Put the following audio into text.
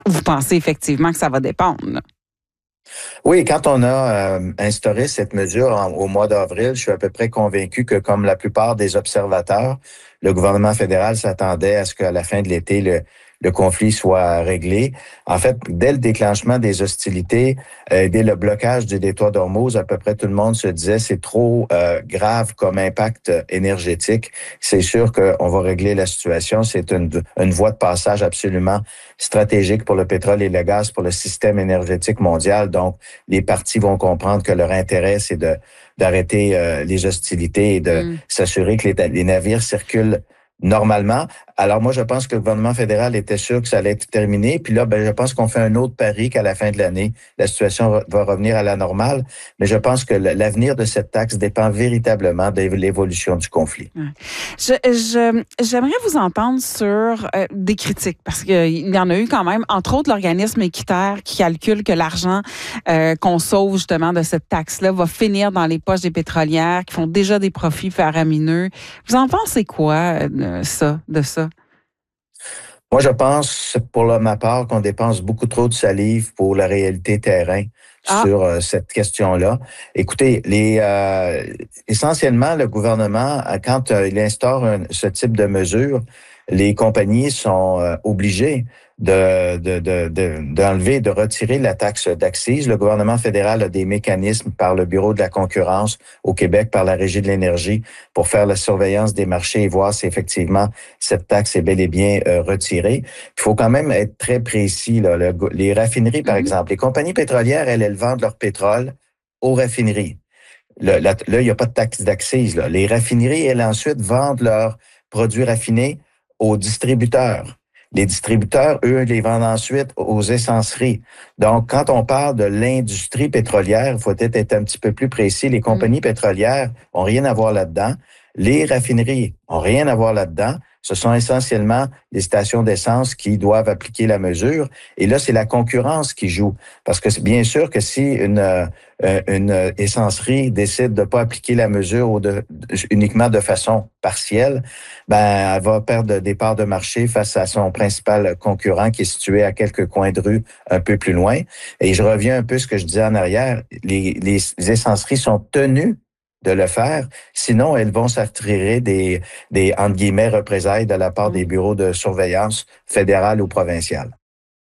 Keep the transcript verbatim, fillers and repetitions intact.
Vous pensez effectivement que ça va dépendre, là? Oui, quand on a euh, instauré cette mesure en, au mois d'avril, je suis à peu près convaincu que, comme la plupart des observateurs, le gouvernement fédéral s'attendait à ce qu'à la fin de l'été, le, le conflit soit réglé. En fait, dès le déclenchement des hostilités, euh, dès le blocage du détroit d'Ormuz, à peu près tout le monde se disait c'est trop euh, grave comme impact énergétique. C'est sûr qu'on va régler la situation. C'est une, une voie de passage absolument stratégique pour le pétrole et le gaz, pour le système énergétique mondial. Donc, les partis vont comprendre que leur intérêt, c'est de d'arrêter euh, les hostilités et de Mm. s'assurer que les, les navires circulent normalement. Alors moi, je pense que le gouvernement fédéral était sûr que ça allait être terminé. Puis là, ben, je pense qu'on fait un autre pari qu'à la fin de l'année, la situation va, va revenir à la normale. Mais je pense que l'avenir de cette taxe dépend véritablement de l'évolution du conflit. Ouais. Je, je, j'aimerais vous entendre sur euh, des critiques, parce qu'il y en a eu quand même, entre autres l'organisme équitaire qui calcule que l'argent euh, qu'on sauve justement de cette taxe-là va finir dans les poches des pétrolières qui font déjà des profits faramineux. Vous en pensez quoi, euh, ça, de ça? Moi, je pense, pour ma part, qu'on dépense beaucoup trop de salive pour la réalité terrain Ah, sur euh, cette question-là. Écoutez, les euh, essentiellement, le gouvernement, quand euh, il instaure un, ce type de mesures, les compagnies sont euh, obligées de, de, de, de, d'enlever, de retirer la taxe d'accise. Le gouvernement fédéral a des mécanismes par le Bureau de la concurrence au Québec, par la Régie de l'énergie, pour faire la surveillance des marchés et voir si effectivement cette taxe est bel et bien euh, retirée. Il faut quand même être très précis. Là. Le, les raffineries, par mhm. exemple, les compagnies pétrolières, elles, elles vendent leur pétrole aux raffineries. Le, la, là, il n'y a pas de taxe d'accise. Là. Les raffineries, elles, ensuite, vendent leurs produits raffinés aux distributeurs. Les distributeurs, eux, les vendent ensuite aux essenceries. Donc, quand on parle de l'industrie pétrolière, il faut peut-être être un petit peu plus précis. Les Mm. compagnies pétrolières ont rien à voir là-dedans. Les raffineries ont rien à voir là-dedans. Ce sont essentiellement les stations d'essence qui doivent appliquer la mesure. Et là, c'est la concurrence qui joue. Parce que c'est bien sûr que si une, euh, une essencerie décide de ne pas appliquer la mesure ou de, uniquement de façon partielle, ben, elle va perdre des parts de marché face à son principal concurrent qui est situé à quelques coins de rue un peu plus loin. Et je reviens un peu à ce que je disais en arrière. Les, les essenceries sont tenues de le faire. Sinon, elles vont s'attirer des, des, entre guillemets, représailles de la part des Mm. bureaux de surveillance fédérales ou provinciales.